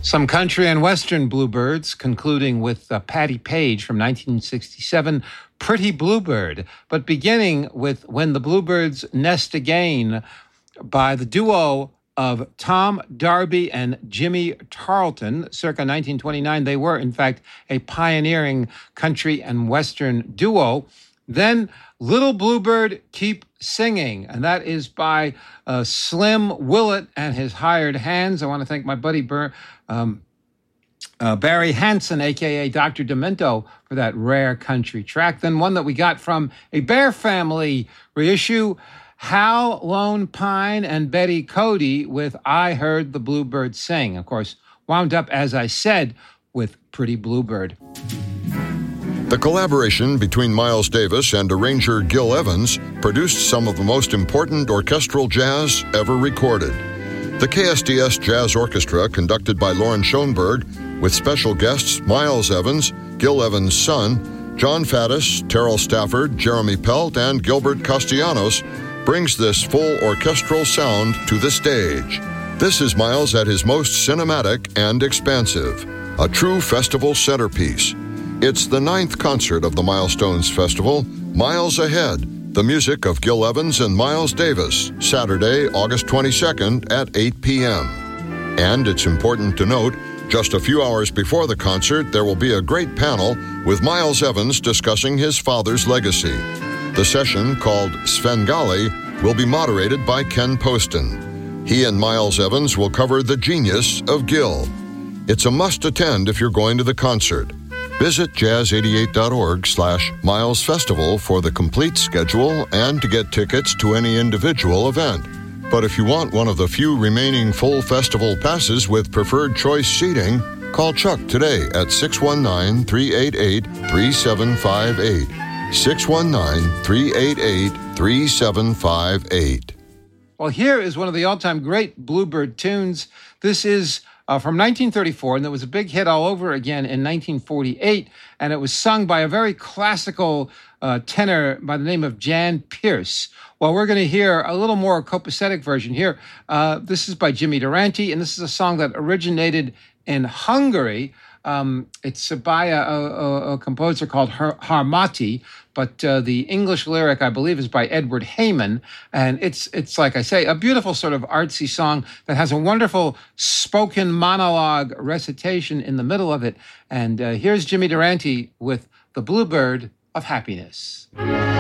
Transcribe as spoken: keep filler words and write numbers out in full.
Some country and western bluebirds, concluding with uh, Patti Page from nineteen sixty-seven, Pretty Bluebird, but beginning with When the Bluebirds Nest Again by the duo of Tom Darby and Jimmy Tarleton, circa nineteen twenty-nine. They were, in fact, a pioneering country and western duo. Then Little Bluebird, Keep Singing, and that is by uh, Slim Willett and his hired hands. I want to thank my buddy Bur- um, uh, Barry Hansen, a k a. Doctor Demento, for that rare country track. Then one that we got from a Bear Family reissue, Hal Lone Pine and Betty Cody with I Heard the Bluebird Sing. Of course, wound up, as I said, with Pretty Bluebird. The collaboration between Miles Davis and arranger Gil Evans produced some of the most important orchestral jazz ever recorded. The K S D S Jazz Orchestra, conducted by Lauren Schoenberg, with special guests Miles Evans, Gil Evans' son, John Faddis, Terrell Stafford, Jeremy Pelt, and Gilbert Castellanos, brings this full orchestral sound to the stage. This is Miles at his most cinematic and expansive, a true festival centerpiece. It's the ninth concert of the Milestones Festival, Miles Ahead, the music of Gil Evans and Miles Davis, Saturday, August twenty-second at eight p.m. And it's important to note, just a few hours before the concert, there will be a great panel with Miles Evans discussing his father's legacy. The session, called Svengali, will be moderated by Ken Poston. He and Miles Evans will cover the genius of Gil. It's a must-attend if you're going to the concert. Visit jazz eighty-eight dot org slash Miles Festival for the complete schedule and to get tickets to any individual event. But if you want one of the few remaining full festival passes with preferred choice seating, call Chuck today at six one nine, three eight eight, three seven five eight. six one nine, three eight eight, three seven five eight. Well, here is one of the all-time great Bluebird tunes. This is uh, from nineteen thirty-four, and it was a big hit all over again in nineteen forty-eight, and it was sung by a very classical uh, tenor by the name of Jan Peerce. Well, we're going to hear a little more copacetic version here. Uh, this is by Jimmy Durante, and this is a song that originated in Hungary. Um, it's by a, a, a composer called Har- Harmati, but uh, the English lyric, I believe, is by Edward Heyman. And it's, it's like I say, a beautiful sort of artsy song that has a wonderful spoken monologue recitation in the middle of it. And uh, here's Jimmy Durante with The Bluebird of Happiness.